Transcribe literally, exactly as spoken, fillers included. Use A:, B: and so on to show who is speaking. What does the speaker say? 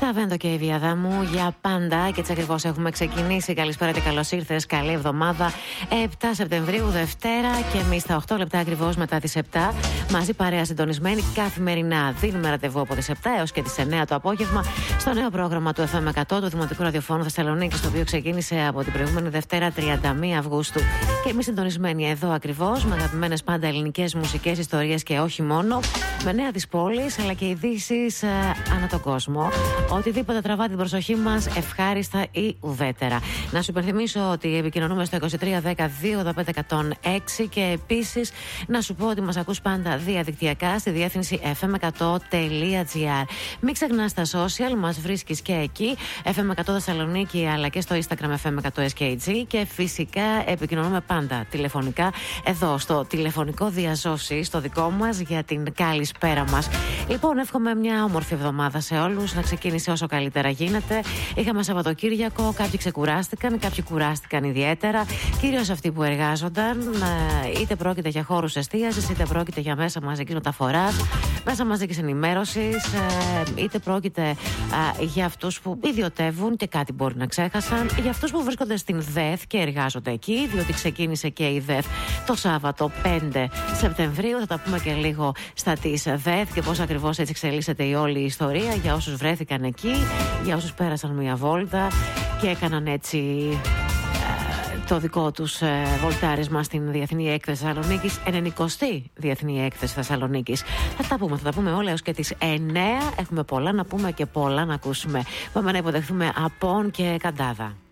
A: Σαβέντο και η Βιάδα μου για πάντα και έτσι ακριβώς έχουμε ξεκινήσει. Καλησπέρα και καλώς ήρθες. Καλή εβδομάδα. επτά Σεπτεμβρίου, Δευτέρα, και εμείς στα οκτώ λεπτά ακριβώς μετά τις επτά. Μαζί παρέα συντονισμένη καθημερινά. Δίνουμε ραντεβού από τις επτά έως και τις εννέα το απόγευμα στο νέο πρόγραμμα του εφ εμ εκατό του Δημοτικού Ραδιοφώνου Θεσσαλονίκης, το οποίο ξεκίνησε από την προηγούμενη Δευτέρα τριάντα μία Αυγούστου. Και εμείς συντονισμένοι εδώ ακριβώς με αγαπημένες πάντα ελληνικές μουσικές ιστορίες και όχι μόνο. Με νέα της πόλης αλλά και ειδήσεις ε, ανά τον κόσμο. Οτιδήποτε τραβά την προσοχή μας, ευχάριστα ή ουδέτερα. Να σου υπενθυμίσω ότι επικοινωνούμε στο είκοσι τρία δέκα δύο ογδόντα πέντε εκατόν έξι και επίσης να σου πω ότι μας ακούς πάντα διαδικτυακά στη διεύθυνση εφ εμ εκατό τελεία τζι άρ. Μην ξεχνάς τα social, μας βρίσκεις και εκεί, εφ εμ εκατό Θεσσαλονίκη, αλλά και στο Instagram εφ εμ εκατό ες κέι τζι, και φυσικά επικοινωνούμε πάντα τηλεφωνικά εδώ στο τηλεφωνικό διαζώσει, στο δικό μας, για την καλησπέρα μας. Λοιπόν, εύχομαι μια όμορφη εβδομάδα σε όλους, να ξεκίνησε όσο καλύτερα γίνεται. Είχαμε Σαββατοκύριακο, κάποιοι ξεκουράστηκαν, κάποιοι κουράστηκαν ιδιαίτερα, κυρίως αυτοί που εργάζονταν, είτε πρόκειται για χώρους εστίασης, είτε πρόκειται για μέσα μαζικής μεταφοράς, μέσα μαζικής ενημέρωσης, είτε πρόκειται για αυτούς που ιδιωτεύουν και κάτι μπορεί να ξέχασαν, για αυτούς που βρίσκονται στην ΔΕΘ και εργάζονται εκεί, διότι ξεκίνησε και η ΔΕΘ το Σάββατο πέντε Σεπτεμβρίου. Θα τα πούμε και λίγο στα της ΔΕΘ και πώς ακριβώς έτσι εξελίσσεται η όλη η ιστορία, για όσους βρέθηκαν εκεί, για όσους πέρασαν μια βόλτα και έκαναν έτσι το δικό τους ε, βολτάρισμα στην Διεθνή Έκθεση Θεσσαλονίκης, ενενηκοστή Διεθνή Έκθεση Θεσσαλονίκης. Θα τα πούμε, θα τα πούμε όλα έως και τις εννέα. Έχουμε πολλά να πούμε και πολλά να ακούσουμε. Πάμε να υποδεχθούμε Απόν και Καντάδα.